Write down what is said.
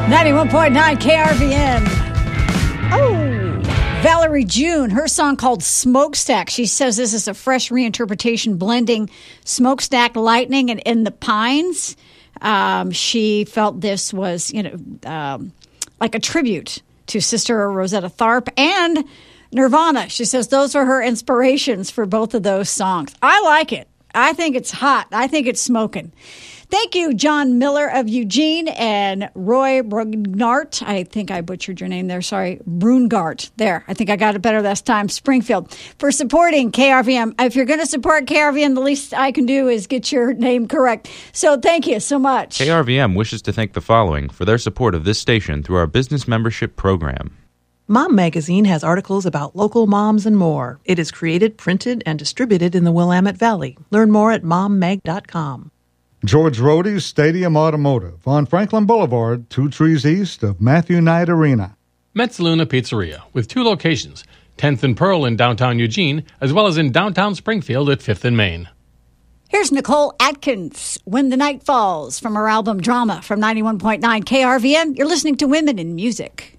91.9 KRVN. Oh, Valerie June, her song called Smokestack. She says this is a fresh reinterpretation blending Smokestack Lightning and In the Pines. She felt this was, like a tribute to Sister Rosetta Tharpe and Nirvana. She says those are her inspirations for both of those songs. I like it. I think it's hot. I think it's smoking. Thank you, John Miller of Eugene and Roy Brungart. I think I butchered your name there. Sorry. Brungart. There. I think I got it better last time. Springfield. For supporting KRVM. If you're going to support KRVM, the least I can do is get your name correct. So thank you so much. KRVM wishes to thank the following for their support of this station through our business membership program. Mom Magazine has articles about local moms and more. It is created, printed, and distributed in the Willamette Valley. Learn more at mommag.com. George Rohde's Stadium Automotive on Franklin Boulevard, 2 trees east of Matthew Knight Arena. Metzaluna Pizzeria, with 2 locations, 10th and Pearl in downtown Eugene, as well as in downtown Springfield at 5th and Main. Here's Nicole Atkins, When the Night Falls, from her album Drama from 91.9 KRVN. You're listening to Women in Music.